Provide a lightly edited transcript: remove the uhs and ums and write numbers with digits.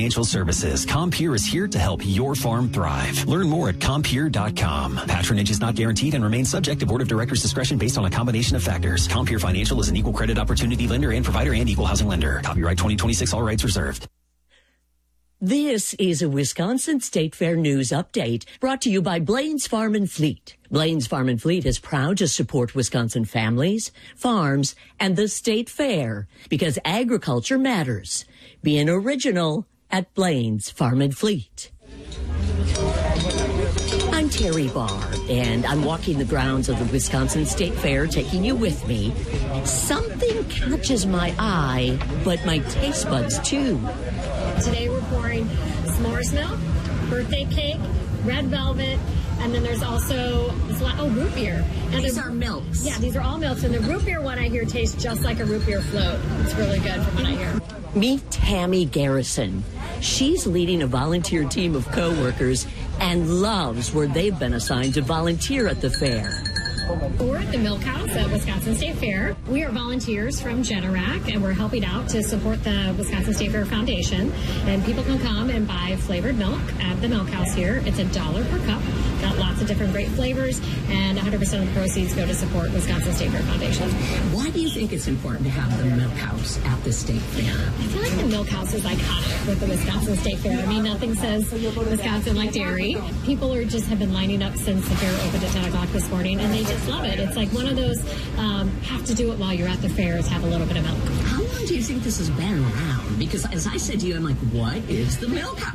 Financial Services. Compeer is here to help your farm thrive. Learn more at Compeer.com. Patronage is not guaranteed and remains subject to Board of Directors' discretion based on a combination of factors. Compeer Financial is an equal credit opportunity lender and provider and equal housing lender. Copyright 2026, all rights reserved. This is a Wisconsin State Fair news update brought to you by Blaine's Farm and Fleet. Blaine's Farm and Fleet is proud to support Wisconsin families, farms, and the State Fair because agriculture matters. Be an original at Blaine's Farm and Fleet. I'm Terry Barr, and I'm walking the grounds of the Wisconsin State Fair, taking you with me. Something catches my eye, but my taste buds too. Today we're pouring s'mores milk, birthday cake, red velvet, and then there's also root beer. And these are milks. Yeah, these are all milks. And the root beer one I hear tastes just like a root beer float. It's really good from what I hear. Meet Tammy Garrison. She's leading a volunteer team of co-workers and loves where they've been assigned to volunteer at the fair. We're at the Milk House at Wisconsin State Fair. We are volunteers from Generac, and we're helping out to support the Wisconsin State Fair Foundation. And people can come and buy flavored milk at the Milk House here. It's $1 per cup. Got lots of different great flavors, and 100% of the proceeds go to support Wisconsin State Fair Foundation. Why do you think it's important to have the Milk House at the State Fair? I feel like the Milk House is iconic with the Wisconsin State Fair. I mean, nothing says Wisconsin like dairy. People have been lining up since the fair opened at 10 o'clock this morning, and they just love it. It's like one of those have to do it while you're at the fair is have a little bit of milk. How long do you think this has been around? Because as I said to you, I'm like, what is the Milk House?